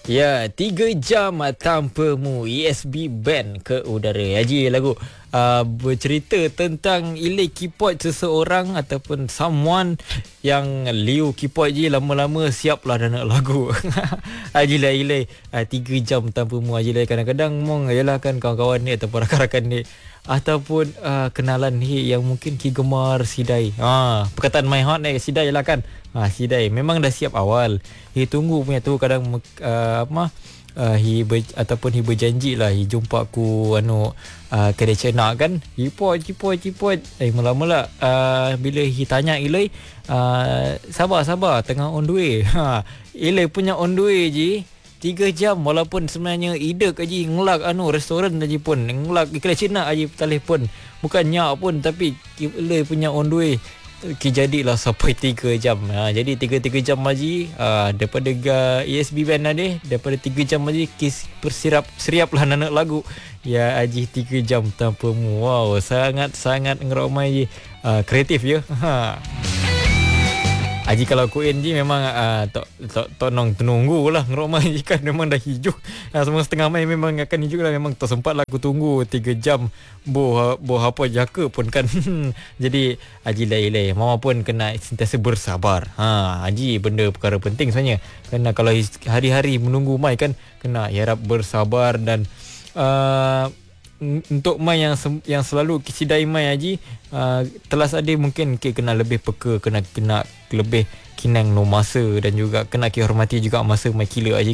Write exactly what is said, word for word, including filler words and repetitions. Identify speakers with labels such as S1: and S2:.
S1: Ya, tiga jam tanpamu, E S B Band ke udara. Haji, lagu uh, bercerita tentang ilai keyboard seseorang ataupun someone yang liu keyboard je, lama-lama siaplah dah nak lagu. Haji lah ilai uh, tiga jam tanpamu. Haji lah kadang-kadang mong yalah kan kawan-kawan ni ataupun rakan-rakan ni ataupun uh, kenalan ni yang mungkin ki gemar sidai. Ha, perkataan my heart ni sidai lah kan. Ha, sidai memang dah siap awal. Hi tunggu punya tu kadang uh, apa uh, hi ber, ataupun hi berjanji lah hi jumpa aku anu uh, kedai cenak kan. Hi po cipo cipo eh mula-mula uh, bila hi tanya ilai uh, sabar sabar tengah on the way. Ha, ilai punya on the way je tiga jam walaupun sebenarnya idek aja ngelak anu restoran aja pun ngelak kedai cenak aja telefon bukan nyak pun tapi ilai punya on the way. Okay, jadilah sampai tiga jam. Ha, jadi tiga-tiga jam lagi uh, daripada ga E S B Band ada, daripada tiga jam lagi kis bersirap seriaplah nak lagu. Ya aji tiga jam tanpamu. Wow, sangat-sangat ngeromai je. Uh, kreatif je. Ha. Aji kalau aku N G memang uh, tok tok tonong tunggu lah ngeromai je kan memang dah hijau. Uh, semua setengah mai memang akan hijau lah, memang tak sempat lah aku tunggu tiga jam boh boh apa jaka pun kan. Jadi aji lai-lai mama pun kena sentiasa bersabar. Ha, aji benda perkara penting sebenarnya. Kerana kalau hari-hari menunggu mai kan kena harap bersabar dan uh, untuk mai yang yang selalu kisidai mai haji uh, telas ada mungkin ke kena lebih peka, kena kena lebih kinang no masa dan juga kena ki hormati juga masa mai kila haji